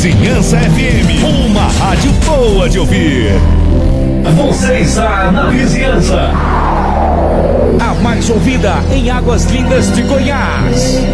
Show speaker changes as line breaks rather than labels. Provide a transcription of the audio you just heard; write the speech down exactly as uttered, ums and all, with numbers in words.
Vizinhança F M, uma rádio boa de ouvir. Você está na Vizinhança, a mais ouvida em Águas Lindas de Goiás.